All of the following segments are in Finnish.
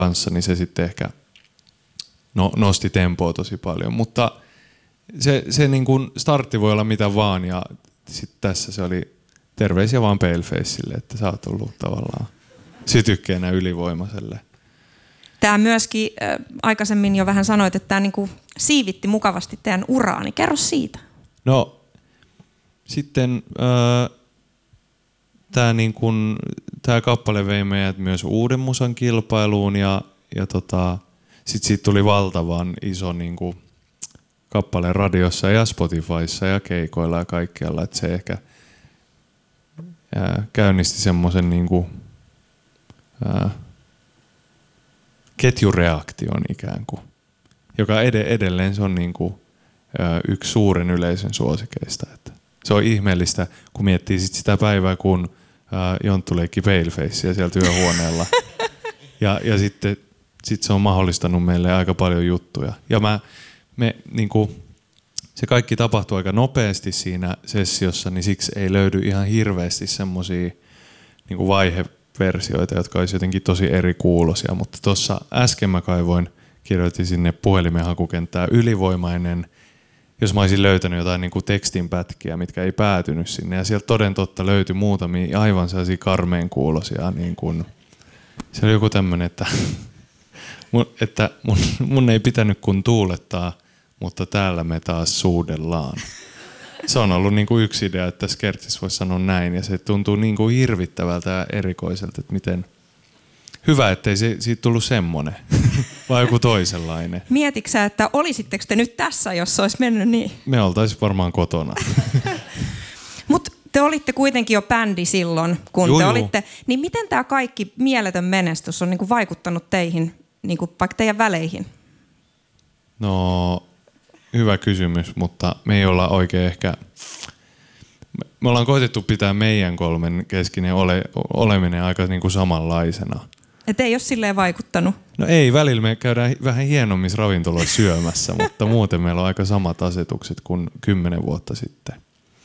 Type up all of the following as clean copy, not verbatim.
kanssa, niin se sitten ehkä nosti tempoa tosi paljon. Mutta se niin kuin startti voi olla mitä vaan, ja sitten tässä se oli terveisiä vaan Palefacelle, että sä oot ollut tavallaan sytykkeenä ylivoimaiselle. Tämä myöskin aikaisemmin jo vähän sanoit, että tämä niinku siivitti mukavasti teidän uraa, niin kerro siitä. No sitten tämä kappale vei meidät myös uuden musan kilpailuun ja sitten siitä tuli valtavan iso niinku kappale radiossa ja Spotifyssa ja keikoilla ja kaikkialla, että se ehkä käynnisti semmoisen niinku ketjureaktion ikään kuin, joka edelleen se on niinku yksi suuren yleisön suosikeista. Että se on ihmeellistä, kun miettii sitä päivää, kun Jonttu leikki Palefacea siellä työhuoneella. ja sitten se on mahdollistanut meille aika paljon juttuja. Ja se kaikki tapahtuu aika nopeasti siinä sessiossa, niin siksi ei löydy ihan hirveästi semmoisia niinku vaiheversioita, jotka olisi jotenkin tosi eri kuulosia. Mutta tuossa äsken mä kirjoitin sinne puhelimen hakukenttään ylivoimainen, jos mä olisin löytänyt jotain niin kuin tekstinpätkiä, mitkä ei päätynyt sinne. Ja sieltä toden totta löytyi muutamia aivan sellaisia karmeen kuulosia. Niin kuin, se oli joku tämmöinen, että mun ei pitänyt kun tuulettaa, mutta täällä me taas suudellaan. Se on ollut niin kuin yksi idea, että Skertsis voisi sanoa näin. Ja se tuntuu niin kuin hirvittävältä ja erikoiselta, että miten hyvä, ettei siitä tullut semmoinen, vai joku toisenlainen. Mietitkö sä, että olisitteko te nyt tässä, jos se olisi mennyt niin? Me oltaisiin varmaan kotona. Mutta te olitte kuitenkin jo bändi silloin, kun te olitte. Niin miten tämä kaikki mieletön menestys on niinku vaikuttanut teihin, niinku vaikka teidän väleihin? No, hyvä kysymys, mutta me ei olla oikein ehkä. Me ollaan koetettu pitää meidän kolmen keskinen oleminen aika niinku samanlaisena. Et ei ole silleen vaikuttanut? No ei, välillä me käydään vähän hienommissa ravintoloissa syömässä, mutta muuten meillä on aika samat asetukset kuin 10 vuotta sitten.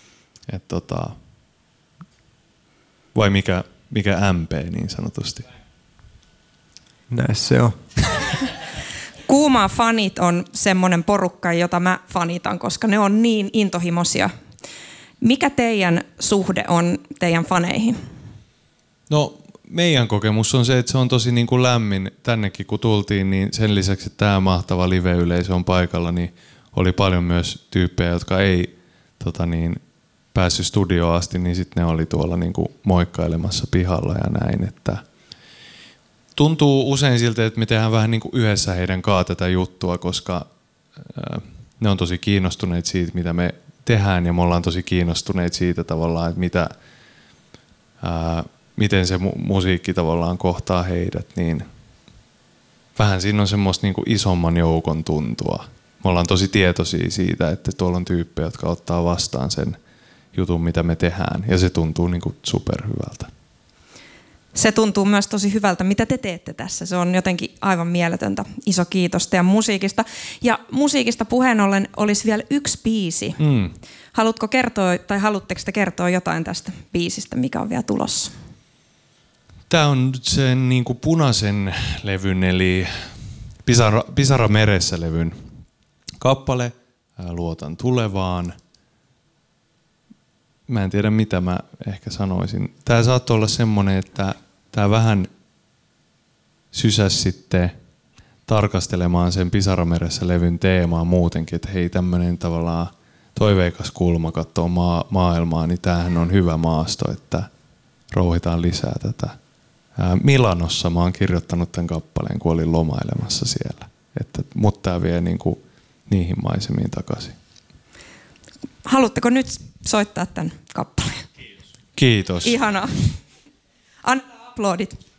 Vai mikä MP niin sanotusti? Näin se on. Kuumaa fanit on semmoinen porukka, jota mä fanitan, koska ne on niin intohimoisia. Mikä teidän suhde on teidän faneihin? No meidän kokemus on se, että se on tosi niin kuin lämmin. Tännekin kun tultiin, niin sen lisäksi, että tämä mahtava live-yleisö on paikalla, niin oli paljon myös tyyppejä, jotka ei päässyt studioon asti, niin sitten ne oli tuolla niin kuin moikkailemassa pihalla ja näin. Että tuntuu usein siltä, että me tehdään vähän niin kuin yhdessä heidän kanssa tätä juttua, koska ne on tosi kiinnostuneet siitä, mitä me tehdään, ja me ollaan tosi kiinnostuneet siitä tavallaan, että miten se musiikki tavallaan kohtaa heidät, niin vähän siinä on semmoista niin kuin isomman joukon tuntua. Me ollaan tosi tietoisia siitä, että tuolla on tyyppejä, jotka ottaa vastaan sen jutun, mitä me tehdään, ja se tuntuu niin kuin superhyvältä. Se tuntuu myös tosi hyvältä, mitä te teette tässä. Se on jotenkin aivan mieletöntä. Iso kiitos teidän musiikista. Ja musiikista puheen ollen olisi vielä yksi biisi. Haluatko kertoa, tai haluatteko te kertoa jotain tästä biisistä, mikä on vielä tulossa? Tämä on sen niin kuin punaisen levyn, eli Pisara meressä -levyn kappale. Luotan tulevaan. Mä en tiedä, mitä mä ehkä sanoisin. Tämä saattoi olla semmoinen, että tämä vähän sysäsi sitten tarkastelemaan sen Pisarameressä -levyn teemaa muutenkin, että hei, tämmöinen tavallaan toiveikas kulma katsoo maailmaa, niin tämähän on hyvä maasto, että rouhitaan lisää tätä. Milanossa mä oon kirjoittanut tämän kappaleen, kun olin lomailemassa siellä. Mutta tämä vie niinku niihin maisemiin takaisin. Haluatteko nyt soittaa tämän kappaleen? Kiitos. Ihanaa. Annetaan aplodit.